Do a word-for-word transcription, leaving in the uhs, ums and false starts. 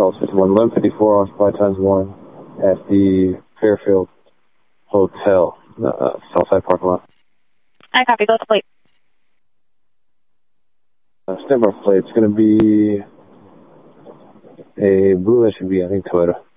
Charles fifty-one, eleven fifty-four on flight times one at the Fairfield Hotel, uh, Southside parking lot. I copy. Go to plate. Uh, standby plate. It's going to be a blue S U V, I think Toyota.